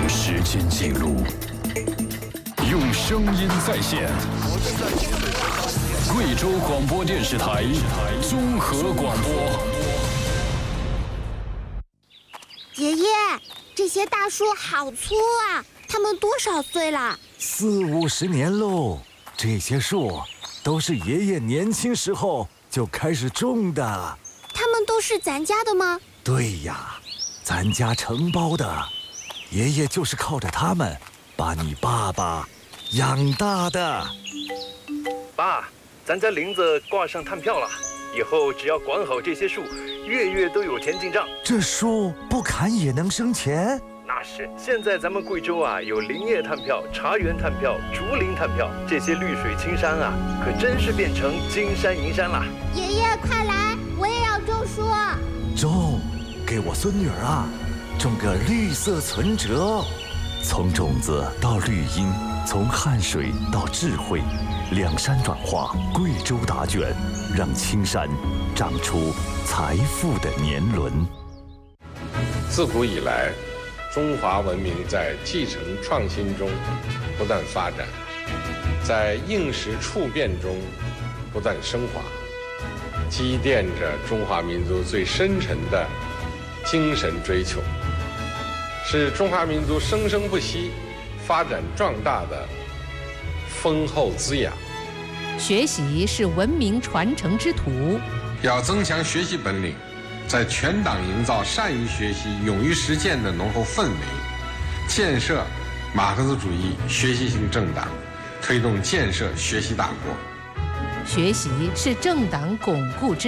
时间记录，用声音再现。贵州广播电视台综合广播。 爷爷，这些大树好粗啊！它们多少岁了 ？40、50年喽。这些树都是爷爷年轻时候就开始种的。 它们都是咱家的吗？ 对呀，咱家承包的。爷爷就是靠着它们把你爸爸养大的。 爸，咱家林子挂上碳票了，以后只要管好这些树，月月都有钱进账。 这树不砍也能生钱？ 那是，现在咱们贵州啊，有林业碳票、茶园碳票、竹林碳票，这些绿水青山啊，可真是变成金山银山了。 爷爷快来，我也要种树。 种，给我孙女儿啊，种个绿色存折。从种子到绿荫，从汗水到智慧，两山转化，贵州答卷，让青山长出财富的年轮。 自古以来，中华文明在继承创新中不断发展，在应时处变中不断升华，积淀着中华民族最深沉的精神追求，是中华民族生生不息、发展壮大的丰厚滋养。 学习是文明传承之途， 要增强学习本领，在全党营造善于学习、勇于实践的浓厚氛围，建设马克思主义学习型政党，推动建设学习大国。 学习是政党巩固之